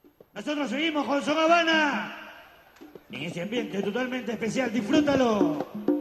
Nosotros seguimos con Son Habana. En ese ambiente totalmente especial, disfrútalo.